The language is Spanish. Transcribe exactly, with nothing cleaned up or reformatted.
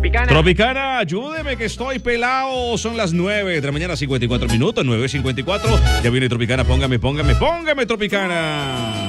Tropicana. Tropicana, ayúdeme que estoy pelado. Son las nueve de la mañana, cincuenta y cuatro minutos, nueve cincuenta y cuatro. Ya viene Tropicana, póngame, póngame, póngame Tropicana.